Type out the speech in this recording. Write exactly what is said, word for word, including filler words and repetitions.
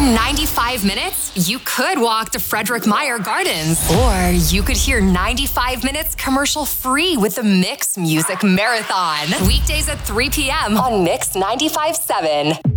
In ninety-five minutes, you could walk to Frederick Meyer Gardens, or you could hear ninety-five minutes commercial-free with the Mix Music Marathon. Weekdays at three p.m. on Mix ninety-five point seven.